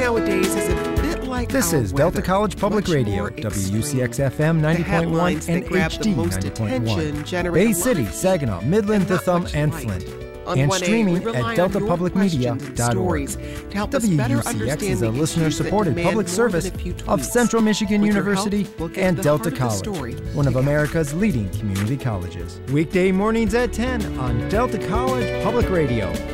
nowadays is a bit like This our is Delta weather. College Public Much Radio, more extreme. WUCX-FM The 90.1 headlines and that grab the HD most attention 90.1. generate Bay a lot City, of heat Saginaw, Midland, and not Thetham, much and light. Flint. On And 1A, streaming we rely at on your deltapublicmedia.org. questions and stories to help us better WUCX understand is a the listener-supported issues that public demand more service than a few of tweets. Central Michigan With your University help, we'll get and to the Delta heart of the College, story one of together. America's leading community colleges. Weekday mornings at 10 on Delta College Public Radio,